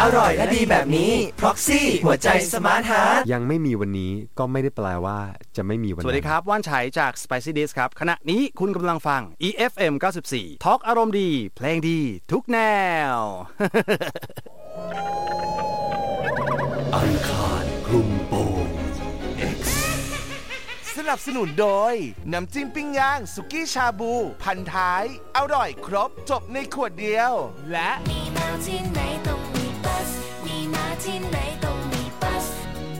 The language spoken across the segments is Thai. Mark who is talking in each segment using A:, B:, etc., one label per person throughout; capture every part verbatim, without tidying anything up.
A: อร่อยและดีแบบนี้ Proxy หัวใจสมาร์ทฮาร์ท
B: ยังไม่มีวันนี้ก็ไม่ได้แปลว่าจะไม่มีวันนั้น
C: สวัสดีครับว่านชัยจาก Spicy Dish ครับขณะนี้คุณกำลังฟัง อี เอฟ เอ็ม เก้าสิบสี่ Talk อารมณ์ดีเพลงดีทุกแนว
A: อังคารคลุมโปง X
D: สนับสนุนโดยน้ำจิ้มปิ้งย่างสุกี้ชาบูพันท้ายอร่อยครบจบในขวดเดียวและ
E: มีมาที่ไหนต้องมีบัสมีมาที่ไหนต้องมีบัส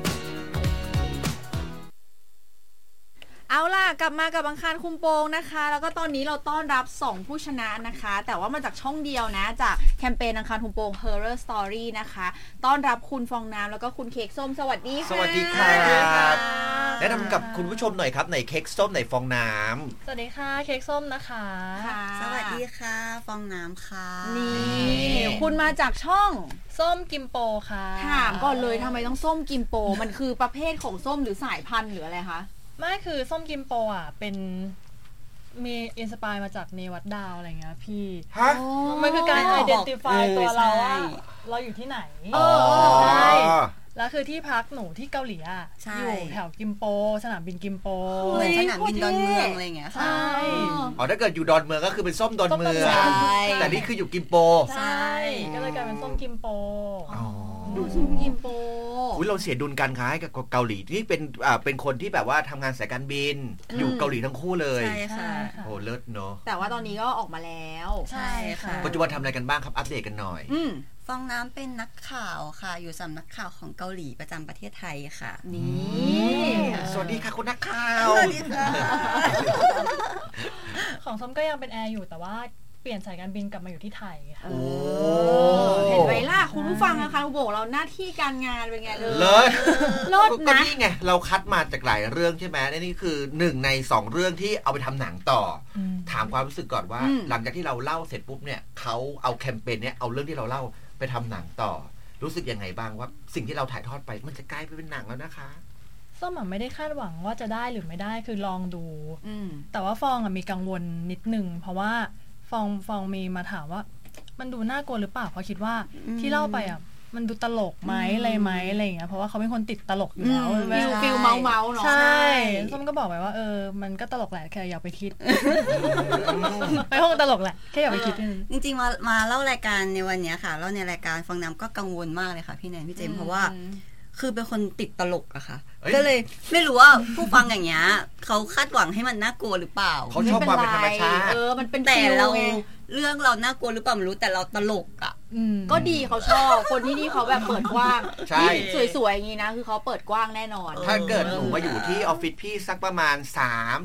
F: เอาล่ะกลับมากับอังคารคุมโปงนะคะแล้วก็ตอนนี้เราต้อนรับสองผู้ชนะนะคะแต่ว่ามาจากช่องเดียวนะจากแคมเปญอังคารคุมโปง Horror Story นะคะต้อนรับคุณฟองน้ำแล้วก็คุณเค้กส้มสวัสดีค่ะ
G: สวัสดีครับแนะนำกับคุณผู้ชมหน่อยครับในเค้กส้มในฟองน้
H: ำสวัสดีค่ะเค้กส้มนะคะ
I: สวัสดีค่ะฟองน้ำค่ะ
F: นี่คุณมาจากช่อง
H: ส้มกิมโปค่ะ
F: ถามก่อนเลยทำไมต้องส้มกิมโปมันคือประเภทของส้มหรือสายพันธุ์หรืออะไรคะ
H: ไม่คือส้มกิมโปอ่ะเป็นมีอินสปายมาจากเนวัดดาวอะไรเงี้ยพี่
G: ฮะ
H: มันคือการ identify ตัวเราว่าเราอยู่ที่ไหน
F: ใช่
H: แล้วคือที่พักหนูที่เกาหลีอ่ะอยู่แถวกิมโปสนามบินกิมโป
I: เหมือนสนามบินดอนเมืองอะไรเงี้ย
H: ใช่
G: อ๋อถ้าเกิดอยู่ดอนเมืองก็คือเป็นส้มดอนเมืองแต่นี่คืออยู่กิมโป
H: ใช่ก็เลยกลายเป็นส้มกิมโป
G: อ๋อ
F: ส้มกิมโป
G: อุ๊ยเราเสียดุลการค้าให้กับเกาหลีนี่เป็นอ่าเป็นคนที่แบบว่าทำงานสายการบินอยู่เกาหลีทั้งคู่เลย
I: ใช่ค่ะ
G: โอ้เลิศเนาะ
F: แต่ว่าตอนนี้ก็ออกมาแล้ว
H: ใช่ค่ะ
G: ปัจจุบันทำอะไรกันบ้างครับอัปเดตกันหน่อย
I: ฟองน้ำเป็นนักข่าวค่ะอยู่สำนักข่าวของเกาหลีประจำประเทศไทยค่ะ
F: นี่
G: สวัสดีค่ะคุณนักข่าว
I: สวัสดีค่ะ
H: ของส้มก็ยังเป็นแอร์อยู่แต่ว่าเปลี่ยนสายการบินกลับมาอยู่ที่ไทยค่ะ
F: เห็นไหมล่ะคุณผู้ฟังนะคะคุณโบเราหน้าที่การงานเป็นไงเลย
G: เลิศ
F: เลิศนะ
G: ก็นี่ไงเราคัดมาจากหลายเรื่องใช่ไหมนี่คือหนึ่งในสองเรื่องที่เอาไปทำหนังต่อถามความรู้สึกก่อนว่าหลังจากที่เราเล่าเสร็จปุ๊บเนี่ยเขาเอาแคมเปญเนี่ยเอาเรื่องที่เราเล่าไปทำหนังต่อรู้สึกยังไงบ้างว่าสิ่งที่เราถ่ายทอดไปมันจะกลายไปเป็นหนังแล้วนะคะ
H: ส้มไม่ได้คาดหวังว่าจะได้หรือไม่ได้คือลองดูแต่ว่าฟองมีกังวลนิดนึงเพราะว่าฟองฟองมีมาถามว่ามันดูน่ากลัวหรือเปล่าเพราะคิดว่าที่เล่าไปอ่ะมันดูตลกไหมอะไรไหมอะไรอย่างเงี้ยเพราะว่าเขาเป็นคนติดตลกอยู่แล้ว
F: ฟิลฟิลเมาเมาเนาะ
H: ใช่ส้มก็บอกไปว่าเออมันก็ตลกแหละแค่อย่าไปคิดไปห้องตลกแหละแค่อย่าไปคิด
I: จริงๆมามาเล่ารายการในวันนี้ค่ะเล่าในรายการฟองน้ำก็กังวลมากเลยค่ะพี่แนนพี่เจมเพราะว่าคือเป็นคนติดตลกอะค่ะก็เลยไม่รู้ว่าผู้ฟังอย่างเงี้ยเขาคาดหวังให้มันน่ากลัวหรือเปล่า
G: เขาชอบความเป็นธรรมชาติ
F: เออมันเป็น
I: แต่เราเรื่องเราน่ากลัวหรือเปล่าไม่รู้แต่เราตลกอ่ะ
F: ก็ดีเขาชอบคนที่นี่เขาแบบเปิดกว้างสวยๆอย่างนี้นะคือเขาเปิดกว้างแน่นอน
G: ถ้าเกิดหนูมาอยู่ที่ออฟฟิศพี่สักประมาณสาม